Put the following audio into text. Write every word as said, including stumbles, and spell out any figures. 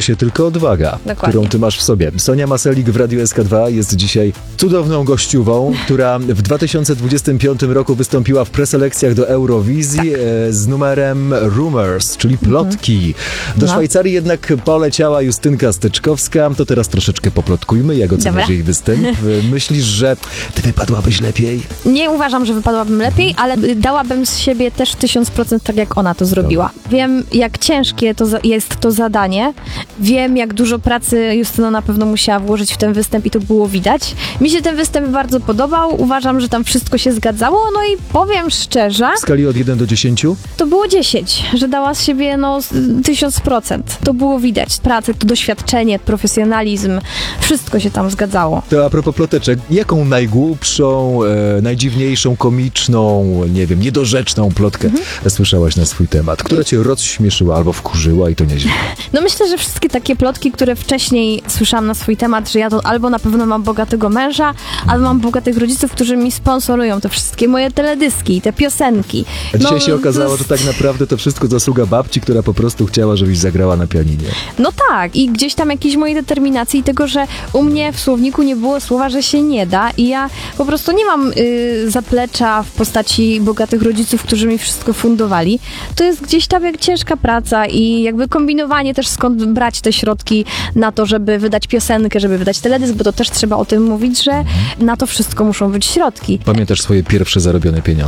się tylko odwaga, Dokładnie. którą ty masz w sobie. Sonia Maselik w Radiu S K dwa jest dzisiaj cudowną gościową, która w dwa tysiące dwudziestym piątym roku wystąpiła w preselekcjach do Eurowizji Tak. e, z numerem Rumors, czyli plotki. Do No. Szwajcarii jednak poleciała Justynka Steczkowska. To teraz troszeczkę poplotkujmy, jak oceniasz Dobra. jej występ. E, Myślisz, że ty wypadłabyś lepiej? Nie uważam, że wypadłabym lepiej, ale y, dałabym z siebie też tysiąc procent tak, jak ona to zrobiła. Wiem, jak ciężkie to za- jest to zadanie. Wiem, jak dużo pracy Justyna na pewno musiała włożyć w ten występ i to było widać. Mi się ten występ bardzo podobał. Uważam, że tam wszystko się zgadzało. No i powiem szczerze, W skali od jeden do dziesięciu? to było dziesięć, że dała z siebie no z- tysiąc procent. To było widać. Pracę, to doświadczenie, profesjonalizm. Wszystko się tam zgadzało. To a propos ploteczek, jaką najgłupszą, e, najdziwniejszą, komiczną, nie wiem, niedorzeczną plotkę Mhm. słyszałaś na swój temat, która cię rozśmieszyła albo wkurzyła i to nieźle? No myślę, że wszystkie takie plotki, które wcześniej słyszałam na swój temat, że ja to albo na pewno mam bogatego męża, albo mam bogatych rodziców, którzy mi sponsorują te wszystkie moje teledyski, te piosenki. A dzisiaj No, się okazało, to- że tak naprawdę to wszystko zasługa babci, która po prostu chciała, żebyś zagrała na pianinie. No tak, i gdzieś tam jakiejś mojej determinacji i tego, że u mnie w słowniku nie było słowa, że się nie da i ja po prostu nie mam y, zaplecza w postaci bogatych rodziców, którzy mi wszystko fundowali. To jest gdzieś tam jak ciężka praca i jakby kombinowanie też skąd brać te środki na to, żeby wydać piosenkę, żeby wydać teledysk, bo to też trzeba o tym mówić, że na to wszystko muszą być środki. Pamiętasz swoje pierwsze zarobione pieniądze?